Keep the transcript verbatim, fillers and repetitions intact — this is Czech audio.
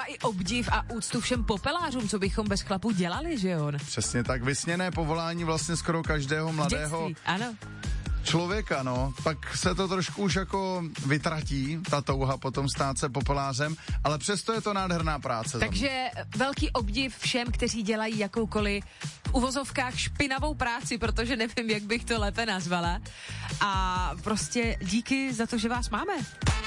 i obdiv a úctu všem popelářům, co bychom bez chlapů dělali, že jo? Přesně tak, vysněné povolání vlastně skoro každého mladého Dětství, ano. člověka, no, tak se to trošku už jako vytratí, ta touha potom stát se popelářem, ale přesto je to nádherná práce. Takže velký obdiv všem, kteří dělají jakoukoliv v uvozovkách špinavou práci, protože nevím, jak bych to lépe nazvala. A prostě díky za to, že vás máme.